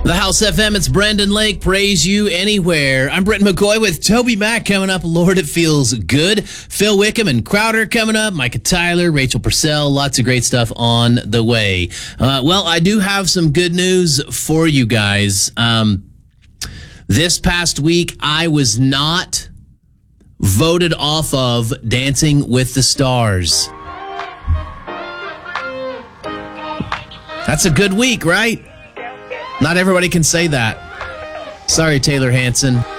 The House FM, it's Brendan Lake, Praise You Anywhere. I'm Britton McCoy with Toby Mack coming up. Lord, it feels good. Phil Wickham and Crowder coming up. Micah Tyler, Rachel Purcell, lots of great stuff on the way. Well, I do have some good news for you guys. This past week, I was not voted off of Dancing with the Stars. That's a good week, right? Not everybody can say that. Sorry, Taylor Hanson.